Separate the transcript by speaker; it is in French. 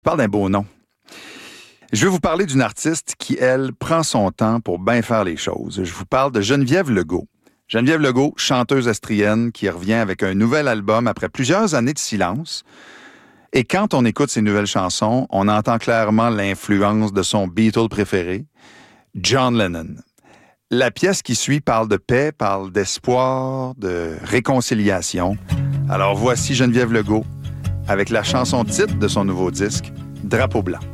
Speaker 1: Je parle d'un beau nom. Je vais vous parler d'une artiste qui, elle, prend son temps pour bien faire les choses. Je vous parle de Geneviève Legault. Geneviève Legault, chanteuse estrienne qui revient avec un nouvel album après plusieurs années de silence. Et quand on écoute ses nouvelles chansons, on entend clairement l'influence de son Beatle préféré, John Lennon. La pièce qui suit parle de paix, parle d'espoir, de réconciliation. Alors voici Geneviève Legault avec la chanson titre de son nouveau disque, Drapeau blanc.